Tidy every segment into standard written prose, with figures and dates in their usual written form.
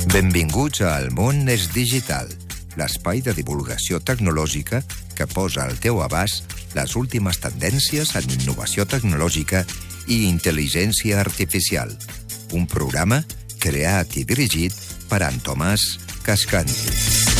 Benvinguts a El món és digital, l'espai de divulgació tecnològica que posa al teu abast les últimes tendències en innovació tecnològica i intel·ligència artificial. Un programa creat i dirigit per en Tomàs Cascanti.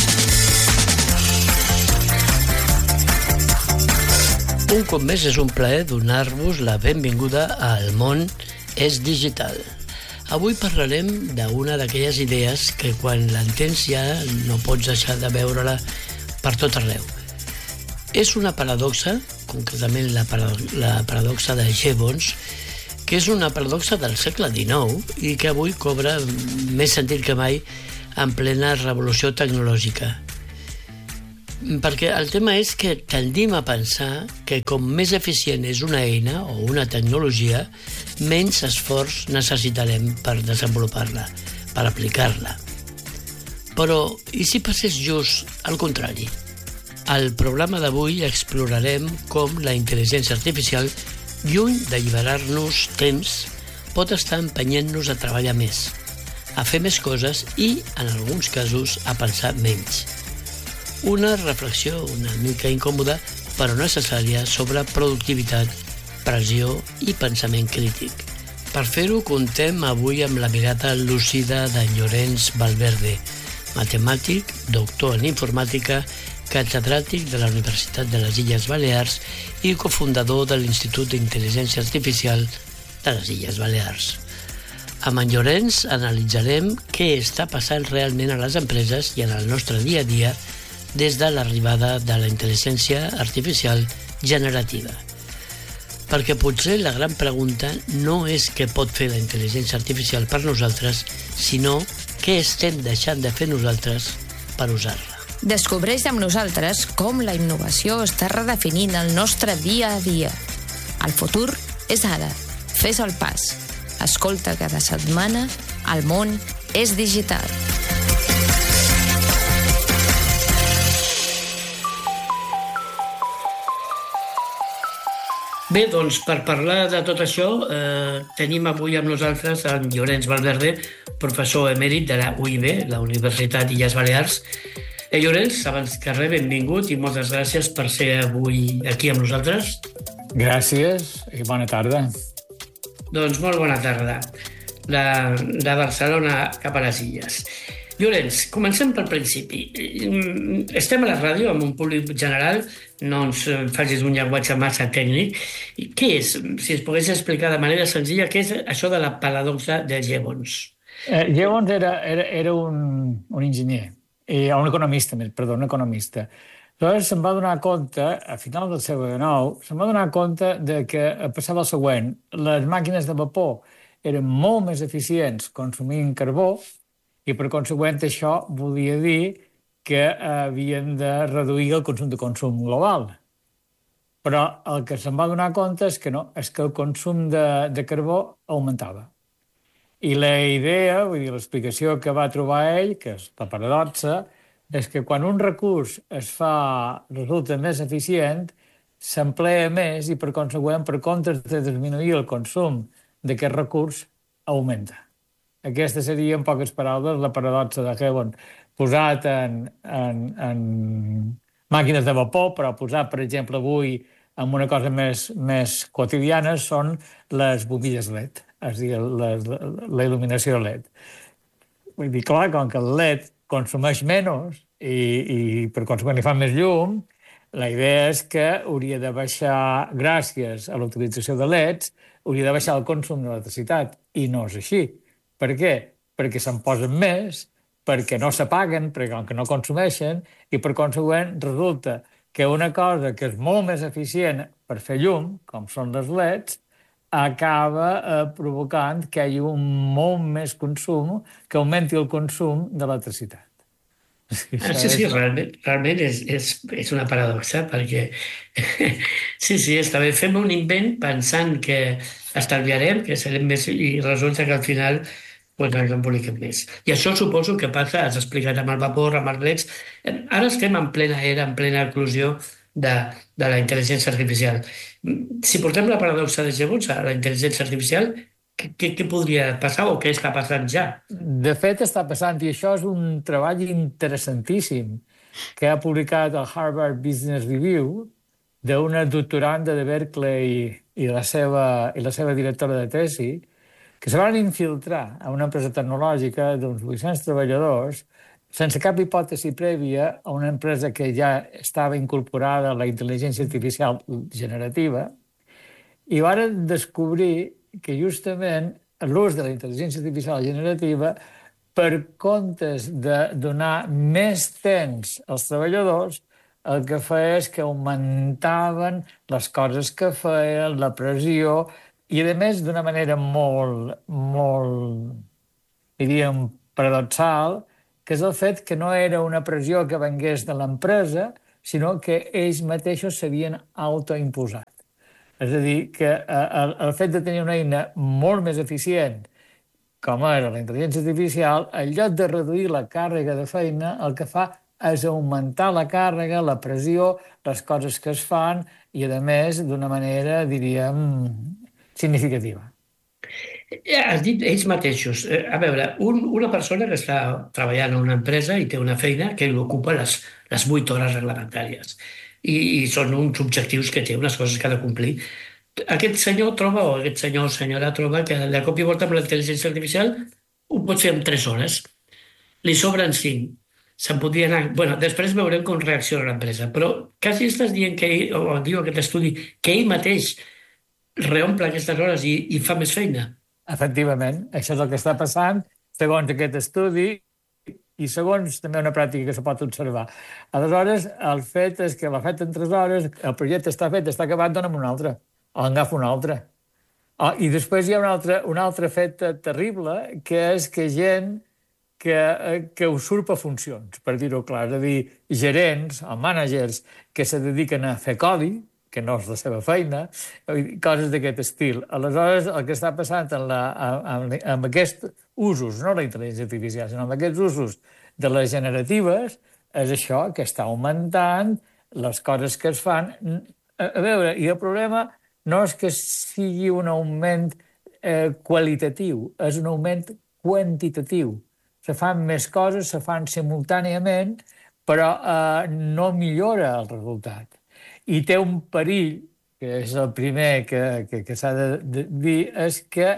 Un cop més és un plaer donar-vos la benvinguda a El món és digital. Avui parlarem d'una d'aquelles idees que quan l'entens ja no pots deixar de veure-la per tot arreu. És una paradoxa, concretament la paradoxa de Jevons, que és una paradoxa del segle XIX i que avui cobra més sentit que mai en plena revolució tecnològica. Perquè el tema és que tendim a pensar que com més eficient és una eina o una tecnologia, menys esforç necessitarem per desenvolupar-la, per aplicar-la. Però, i si passés just al contrari? Al programa d'avui explorarem com la intel·ligència artificial, lluny d'alliberar-nos temps, pot estar empenyent-nos a treballar més, a fer més coses i, en alguns casos, a pensar menys. Una reflexió una mica incòmoda, però necessària, sobre productivitat, pressió i pensament crític. Per fer-ho, contem avui amb la mirada lúcida d'en Llorenç Valverde, matemàtic, doctor en informàtica, catedràtic de la Universitat de les Illes Balears i cofundador de l'Institut d'Intel·ligència Artificial de les Illes Balears. Amb en Llorenç analitzarem què està passant realment a les empreses i en el nostre dia a dia des de l'arribada de la intel·ligència artificial generativa. Perquè potser la gran pregunta no és què pot fer la intel·ligència artificial per nosaltres, sinó què estem deixant de fer nosaltres per usar-la. Descobreix amb nosaltres com la innovació està redefinint el nostre dia a dia. El futur és ara. Fes el pas. Escolta cada setmana El món és digital. Bé, doncs, per parlar de tot això, tenim avui amb nosaltres en Llorenç Valverde, professor emèrit de la UIB, la Universitat Illes Balears. Llorenç, abans que res, benvingut i moltes gràcies per ser avui aquí amb nosaltres. Gràcies i bona tarda. Doncs molt bona tarda. De Barcelona cap a les Illes. Llorenç, comencem pel principi. Estem a la ràdio amb un públic general, no ens facis un llenguatge massa tècnic. Què és, si es pogués explicar de manera senzilla, què és això de la paradoxa de Jevons? Jevons era un enginyer, un economista. Aleshores se'n va donar compte, a final del segle XIX, de que passava el següent. Les màquines de vapor eren molt més eficients consumint carbó i, per consegüent, això volia dir que havien de reduir el consum global. Però el que se'n va donar compte és que no, és que el consum de carbó augmentava. I la idea, l'explicació que va trobar ell, que és la paradoxa, és que quan un recurs resulta més eficient, s'emplea més i, per consegüent, per comptes de disminuir el consum d'aquest recurs, augmenta. Aquesta seria, en poques paraules, la paradoxa de Jevons, posat en màquines de vapor, però posat, per exemple, avui en una cosa més quotidiana, són les bombilles LED, és a dir, la il·luminació LED. Vull dir, clar, com que el LED consumeix menys i per consegüent li fa més llum, la idea és que hauria de baixar, gràcies a la utilització de LEDs, hauria de baixar el consum d'electricitat, i no és així. Per què? Perquè se'n posen més, perquè no s'apaguen, perquè com que no consumeixen, i per consegüent resulta que una cosa que és molt més eficient per fer llum, com són les LEDs, acaba provocant que hi hagi un molt més consum, que augmenti el consum d'electricitat. Sí, realment és una paradoxa, perquè sí, està bé, fem un invent pensant que estalviarem, que serem més, i resulta que al final ens emboliquem més. I això suposo que passa, has explicat amb el vapor, amb els LEDs. Ara estem en plena era, en plena eclosió de la intel·ligència artificial. Si portem la paradoxa de Jevons a la intel·ligència artificial, Què podria passar o què està passant ja? De fet, està passant, i això és un treball interessantíssim que ha publicat el Harvard Business Review d'una doctoranda de Berkeley i la seva directora de tesi, que se van infiltrar a una empresa tecnològica d'uns 800 treballadors sense cap hipòtesi prèvia a una empresa que ja estava incorporada a la intel·ligència artificial generativa, i varen descobrir que justament l'ús de la intel·ligència artificial generativa, per comptes de donar més temps als treballadors, el que feia és que augmentaven les coses que feien, la pressió, i a més d'una manera molt, diríem, paradoxal, que és el fet que no era una pressió que vengués de l'empresa, sinó que ells mateixos s'havien autoimposat. És a dir, que el fet de tenir una eina molt més eficient, com era la intel·ligència artificial, en lloc de reduir la càrrega de feina, el que fa és augmentar la càrrega, la pressió, les coses que es fan, i a més d'una manera, diríem, significativa. Has dit ells mateixos. A veure, una persona que està treballant a una empresa i té una feina que l'ocupa les 8 hores reglamentàries i són uns objectius que té, unes coses que ha de complir. Aquest senyor troba, o aquest senyor o senyora troba, que de cop i volta amb la intel·ligència artificial ho pot fer en 3 hores. Li sobren 5. Se'n podria anar... Bueno, després veurem com reacciona l'empresa, però quasi estàs dient que ell, o diu aquest estudi, que ell mateix reomple aquestes hores i fa més feina. Efectivament, això és el que està passant, segons aquest estudi, i segons també una pràctica que se pot observar. Aleshores, el fet és que l'ha fet en 3 hores, el projecte està fet, està acabat, dona'm un altre, o agafa un altre. I després hi ha un altre fet terrible, que és que gent que usurpa funcions, per dir-ho clar, és a dir, gerents o mànagers que se dediquen a fer codi, que no és la seva feina, coses d'aquest estil. Aleshores, el que està passant amb aquests usos, no la intel·ligència artificial, sinó amb aquests usos de les generatives, és això, que està augmentant les coses que es fan. A veure, i el problema no és que sigui un augment qualitatiu, és un augment quantitatiu. Se fan més coses, se fan simultàniament, però no millora el resultat. I té un perill, que és el primer que s'ha de dir, és que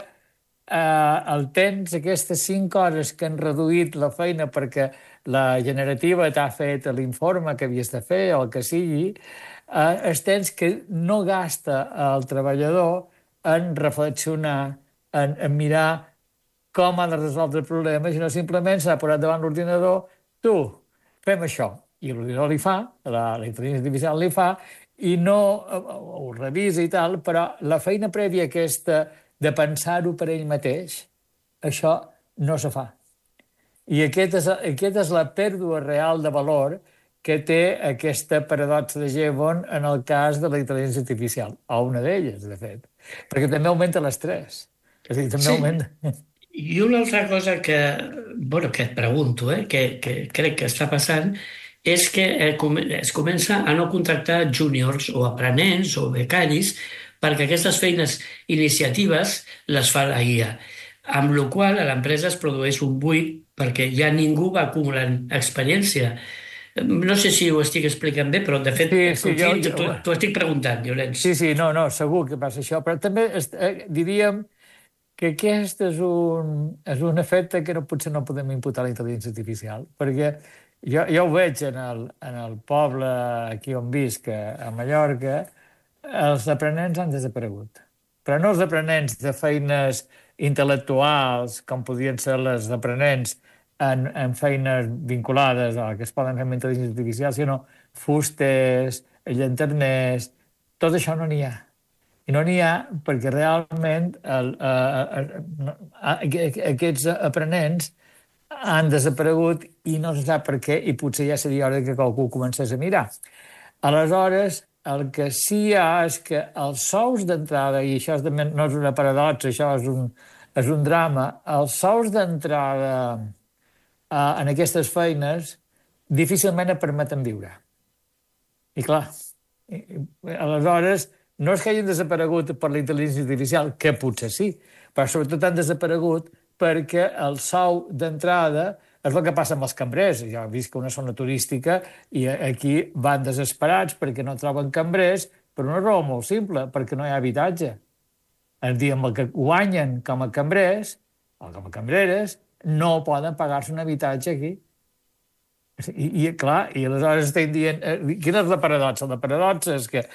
el temps, aquestes 5 hores que han reduït la feina perquè la generativa t'ha fet l'informe que havies de fer o el que sigui, és temps que no gasta el treballador en reflexionar, en mirar com ha de resoldre el problema, sinó simplement s'ha posat davant l'ordinador, tu, fem això. I l'ordinador li fa, la intel·ligència artificial li fa, i no ho revisa i tal, però la feina prèvia aquesta de pensar-ho per ell mateix, això no se fa. I aquesta és la pèrdua real de valor que té aquesta paradoxa de Jevons en el cas de la intel·ligència artificial, o una d'elles, de fet, perquè també augmenta l'estrès. És a dir, també augmenta... I una altra cosa que et pregunto, que crec que està passant, és que es comença a no contractar júniors o aprenents o becaris perquè aquestes feines iniciatives les fa la IA, amb la qual a l'empresa es produeix un buit perquè ja ningú va acumulant experiència. No sé si ho estic explicant bé, però de fet t'ho estic preguntant, Llorenç. Sí, no, segur que passa això, però també diríem que aquest és un efecte que potser no podem imputar a la intel·ligència artificial, perquè jo ho veig en el poble aquí on visc, a Mallorca, els aprenents han desaparegut. Però no els aprenents de feines intel·lectuals, com podien ser les aprenents en feines vinculades a que es poden fer amb intel·ligència artificial, sinó fusters, llanterners, tot això no n'hi ha. I no n'hi ha perquè realment aquests aprenents han desaparegut i no se sap per què, i potser ja seria hora que qualcú comencés a mirar. Aleshores, el que sí hi ha és que els sous d'entrada, i això no és una paradoxa, això és un drama, els sous d'entrada en aquestes feines difícilment et permeten viure. I clar, aleshores, no és que hagin desaparegut per la intel·ligència artificial, que potser sí, però sobretot han desaparegut perquè el sou d'entrada és el que passa amb els cambrers. Jo visc una zona turística i aquí van desesperats perquè no troben cambrers per una raó molt simple, perquè no hi ha habitatge. El dia amb el que guanyen com a cambrers o com a cambreres no poden pagar-se un habitatge aquí. Clar, i aleshores estem dient... quina és la paradoxa? La paradoxa és que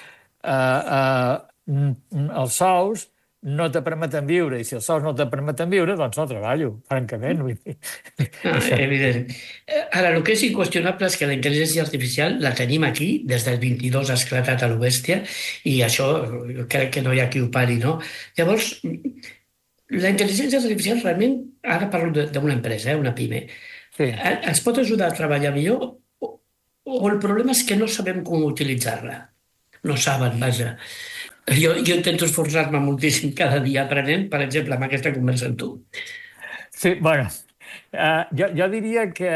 els sous no te permeten viure, i si els sous no te permeten viure, doncs no treballo, francament. Vull dir. Evident. Ara, el que és inqüestionable és que la intel·ligència artificial la tenim aquí, des del 22 ha esclatat a lo bèstia, i això crec que no hi ha qui ho pari, no? Llavors, la intel·ligència artificial realment, ara parlo d'una empresa, una PIME, Sí. ens pot ajudar a treballar millor o el problema és que no sabem com utilitzar-la? No saben, vaja. Jo intento esforçar-me moltíssim cada dia aprenent, per exemple, amb aquesta conversa amb tu. Sí, bueno, jo diria que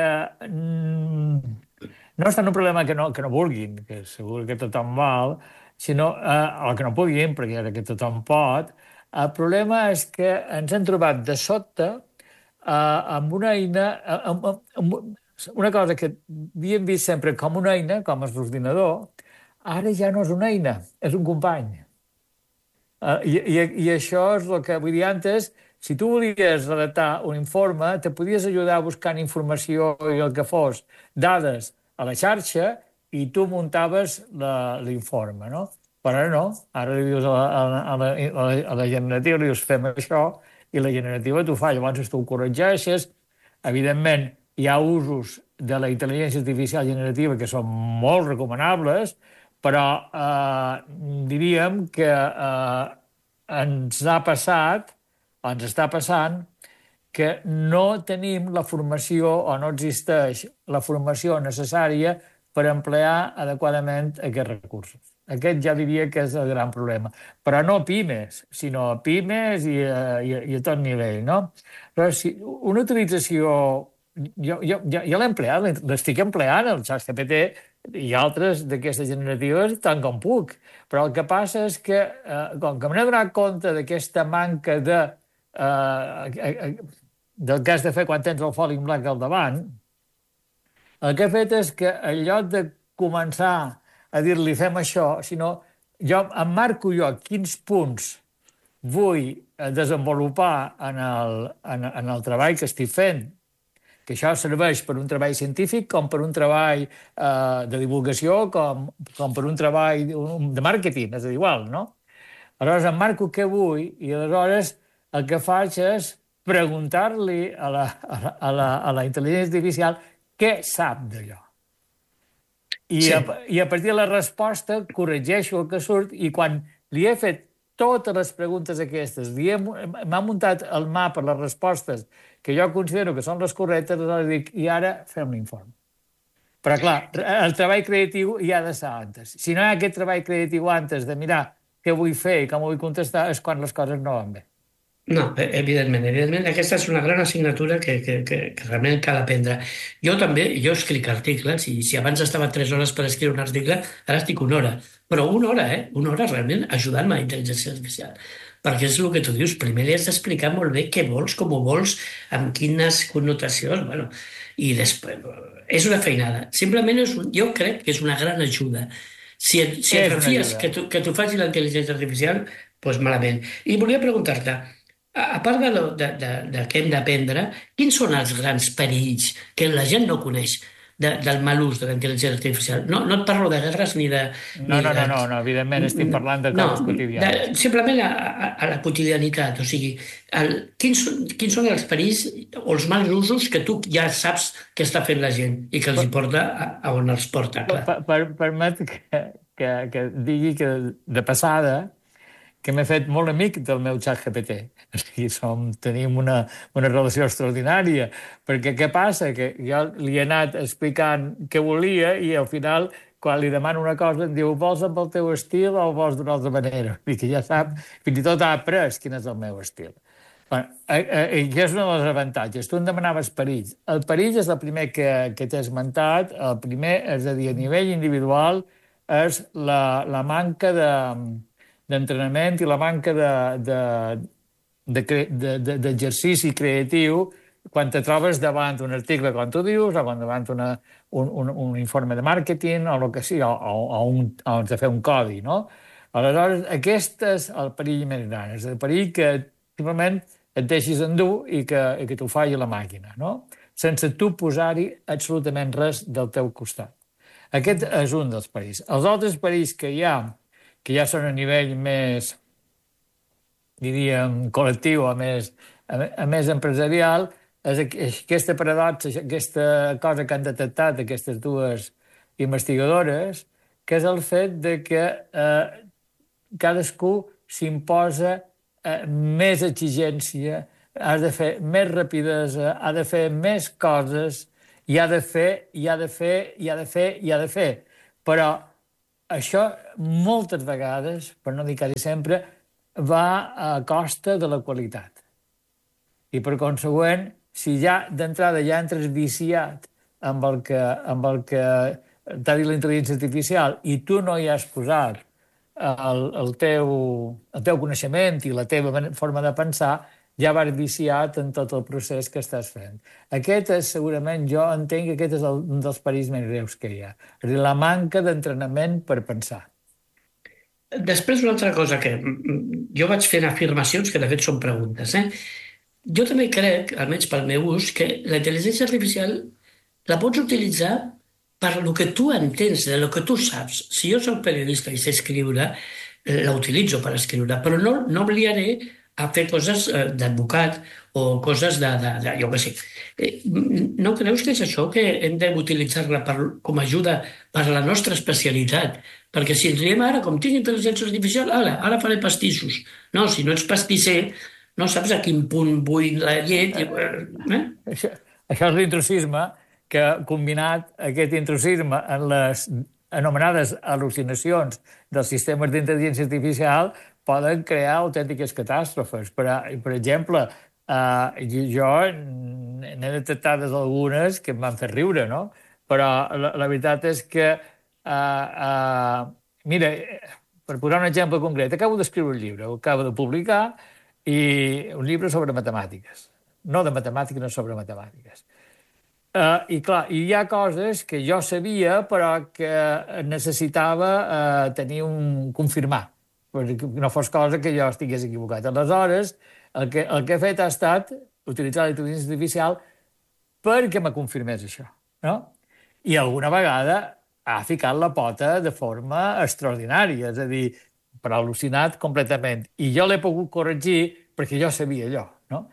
no és tant un problema que no vulguin, que segur que tothom vol, sinó, o que no puguin, perquè ara que tothom pot. El problema és que ens hem trobat de sobte amb una eina, una cosa que havíem vist sempre com una eina, com és l'ordinador, ara ja no és una eina, és un company. I això és el que vull dir antes. Si tu volies redactar un informe, te podies ajudar buscant informació i el que fos, dades a la xarxa, i tu muntaves l'informe, no? Però ara no. Ara li dius a la generativa, li dius fem això, i la generativa t'ho fa. Llavors tu ho corregeixes. Evidentment, hi ha usos de la intel·ligència artificial generativa que són molt recomanables, però diríem que ens ha passat, o ens està passant, que no tenim la formació o no existeix la formació necessària per emplear adequadament aquests recursos. Aquest ja diria que és el gran problema. Però no pimes, sinó pimes i a tot nivell, no? Però si una utilització... Jo l'he empleat, l'estic empleant, el ChatGPT i altres d'aquestes generatives tant com puc. Però el que passa és que, com que m'he donat compte d'aquesta manca del que has de fer quan tens el foli en blanc al davant, el que he fet és que, en lloc de començar a dir-li fem això, sinó jo em marco jo quins punts vull desenvolupar en el treball que estic fent, que això serveix per un treball científic com per un treball de divulgació, com per un treball de màrqueting, és igual, no? Aleshores em marco què vull i aleshores el que faig és preguntar-li a la intel·ligència artificial què sap d'allò. I a partir de la resposta corregeixo el que surt i quan li he fet totes les preguntes aquestes, m'ha muntat el mapa, les respostes que jo considero que són les correctes, aleshores dic, i ara fem l'informe. Però, clar, el treball creatiu hi ha de ser antes. Si no hi ha aquest treball creatiu antes de mirar què vull fer i com vull contestar, és quan les coses no van bé. No, evidentment. Aquesta és una gran assignatura que realment cal aprendre. Jo escric articles, i si abans estava 3 hores per escriure un article, ara estic 1 hora. Però 1 hora, una hora realment ajudant-me a la intel·ligència artificial. Perquè és el que tu dius, primer li has d'explicar molt bé què vols, com ho vols, amb quines connotacions, bueno, i després és una feinada. Simplement jo crec que és una gran ajuda. Si et refies que t'ho faci la intel·ligència artificial, doncs malament. I volia preguntar-te, a part de què hem d'aprendre, quins són els grans perills que la gent no coneix del mal ús de la intel·ligència artificial? No et parlo de guerres ni de... No, evidentment estic parlant de coses quotidianes. Simplement a la quotidianitat, o sigui, quins són els perills o els mals usos que tu ja saps que està fent la gent i que els hi porta a on els porta, clar. Permet que digui que de passada que m'he fet molt amic del meu ChatGPT. O sigui, tenim una relació extraordinària, perquè què passa? Que jo li he anat explicant què volia i al final, quan li demano una cosa, em diu, vols amb el teu estil o vols d'una altra manera? I que ja sap, fins i tot ha après quin és el meu estil. I és un dels avantatges. Tu em demanaves perills. El perill és el primer que t'he esmentat. El primer, és a dir, a nivell individual, és la manca d'entrenament i la manca d'exercici creatiu quan te trobes davant un article, com tu dius, o davant un informe de màrqueting, o el que sigui, o has de fer un codi, no? Aleshores, aquest és el perill més gran, és el perill que simplement et deixis endur i que t'ho faci la màquina, no? Sense tu posar-hi absolutament res del teu costat. Aquest és un dels perills. Els altres perills que ja són a nivell més, diríem, col·lectiu o més empresarial, és aquesta paradoxa, aquesta cosa que han detectat aquestes dues investigadores, que és el fet de que cadascú s'imposa més exigència, ha de fer més rapidesa, ha de fer més coses, i ha de fer. Però això moltes vegades, per no dir quasi sempre, va a costa de la qualitat. I per consegüent, si ja d'entrada ja entres viciat amb el que t'ha dit la intel·ligència artificial i tu no hi has posat el teu coneixement i la teva forma de pensar, ja vas viciat en tot el procés que estàs fent. Aquest és, segurament, jo entenc que aquest és un dels perills més greus que hi ha. És a dir, la manca d'entrenament per pensar. Després, una altra cosa que jo vaig fent afirmacions que, de fet, són preguntes. Jo també crec, almenys pel meu ús, que la intel·ligència artificial la pots utilitzar per lo que tu entens, de lo que tu saps. Si jo soc periodista i sé escriure, la utilitzo per escriure, però no obligaré a fer coses d'advocat o coses jo què sé. No creus que és això, que hem d'utilitzar-la com a ajuda per a la nostra especialitat? Perquè si ens diem ara, com tinc intel·ligència artificial, ara faré pastissos. No, si no ets pastisser, no saps a quin punt vull la llet. Això és l'intrusisme, que combinat aquest intrusisme en les anomenades al·lucinacions dels sistemes d'intel·ligència artificial poden crear autèntiques catàstrofes. Per exemple, jo n'he detectades algunes que em van fer riure, no? Però la veritat és que, mira, per posar un exemple concret, acabo d'escriure un llibre, ho acabo de publicar, i un llibre sobre matemàtiques. No de matemàtiques, no sobre matemàtiques. I clar, hi ha coses que jo sabia però que necessitava tenir confirmar, perquè no fos cosa que jo estigués equivocat. Aleshores, el que he fet ha estat utilitzar la intel·ligència artificial perquè me confirmés això, no? I alguna vegada ha ficat la pota de forma extraordinària, és a dir, per al·lucinat completament. I jo l'he pogut corregir perquè jo sabia allò, no?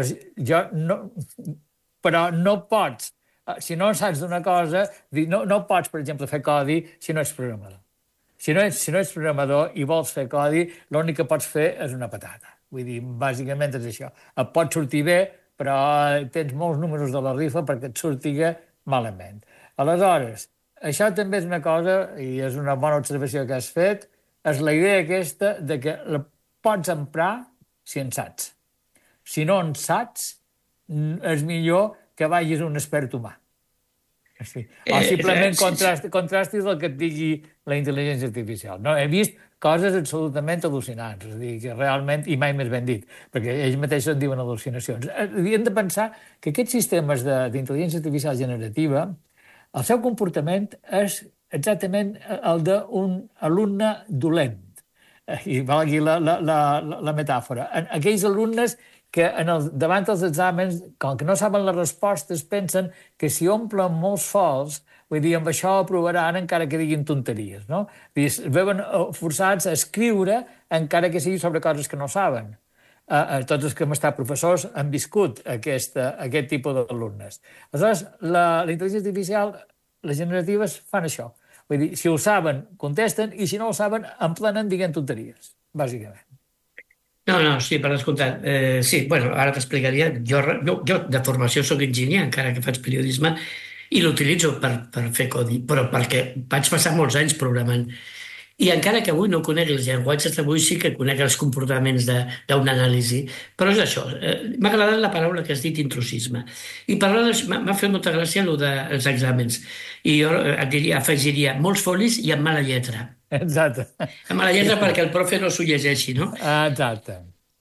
Però no pots, si no saps d'una cosa, no pots, per exemple, fer codi si no ets programador. Si no ets programador i vols fer codi, l'únic que pots fer és una patata. Vull dir, bàsicament és això. Et pot sortir bé, però tens molts números de la rifa perquè et surtiga malament. Aleshores, això també és una cosa, i és una bona observació que has fet, és la idea aquesta de que la pots emprar si en saps. Si no en saps, és millor que vagis a un expert humà. Sí. O simplement contrastis el que et digui la intel·ligència artificial. No, he vist coses absolutament al·lucinants, és a dir, que realment, i mai més ben dit, perquè ells mateixos en diuen al·lucinacions. Hem de pensar que aquests sistemes d'intel·ligència artificial generativa, el seu comportament és exactament el d'un alumne dolent. I valgui la metàfora. Aquells alumnes que davant dels exàmens, com que no saben les respostes, pensen que si omplen molts fols, vull dir, amb això aprovaran encara que diguin tonteries, no? Es veuen forçats a escriure encara que sigui sobre coses que no saben. Tots els que hem estat professors han viscut aquest tipus d'alumnes. Aleshores, la intel·ligència artificial, les generatives, fan això. Vull dir, si ho saben, contesten, i si no ho saben, emplenen dient tonteries, bàsicament. No, sí, per descomptat. Sí, bueno, ara t'explicaria. Jo de formació soc enginyer, encara que faig periodisme, i l'utilitzo per fer codi, però perquè vaig passar molts anys programant. I encara que avui no conec els llenguatges d'avui, sí que conec els comportaments d'un anàlisi. Però és això. M'ha agradat la paraula que has dit, intrusisme. I m'ha fet molta gràcia el dels exàmens. I jo afegiria molts folis i amb mala lletra. Exacte. Amb mala lletra perquè el profe no s'ho llegeixi, no? Exacte.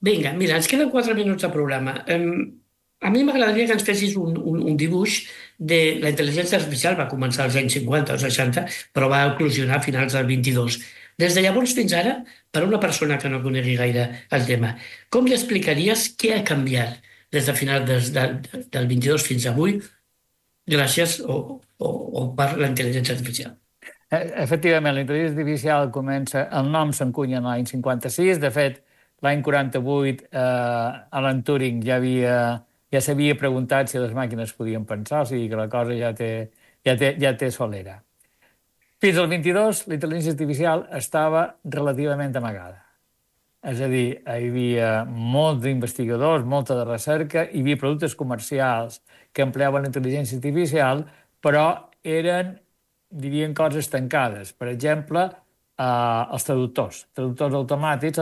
Vinga, mira, ens queden 4 minuts de programa. A mi m'agradaria que ens fessis un dibuix de la intel·ligència artificial. Va començar als anys 50 o 60, però va eclosionar a finals del 22. Des de llavors fins ara, per a una persona que no conegui gaire el tema, com li explicaries què ha canviat des de final del 22 fins avui gràcies o per la intel·ligència artificial? Efectivament, la intel·ligència artificial comença... El nom s'encunya l'any 56. De fet, l'any 48, Alan Turing ja s'havia preguntat si les màquines podien pensar, o sigui que la cosa ja té solera. Fins al 22, la intel·ligència artificial estava relativament amagada. És a dir, hi havia molts d'investigadors, molta de recerca, hi havia productes comercials que empleaven la intel·ligència artificial, però eren, dirien, coses tancades. Per exemple, els traductors automàtics